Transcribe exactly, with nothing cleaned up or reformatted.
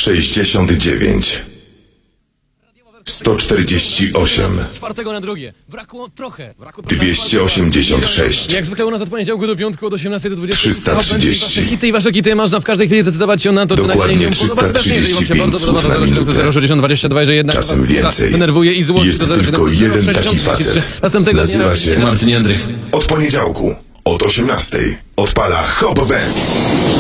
sześćdziesiąt dziewięć, sto czterdzieści osiem, Z czwartego na drugie. Brakło trochę. Brakło dwieście osiemdziesiąt sześć, Jak zwykle u nas od poniedziałku do piątku od osiemnastej do dwudziestej. trzysta trzydzieści. Wasze hity i wasze kity można w każdej chwili zdecydować się na to, czy Dokładnie nagranie się podoba. trzysta Jeżeli wam się trzydzieści pięć bardzo podoba, słów na to zero siedem minutę. zero sześćdziesiąt dwadzieścia dwa, jeżeli jednak Czasem was więcej. denerwuje i złości, Jest to zero siedem tylko zero jeden taki sześćdziesiąt trzydzieści trzy. facet. Następnego Nazywa dnia się na- Marcin Jędrych. Od poniedziałku od osiemnastej odpala Hop Band.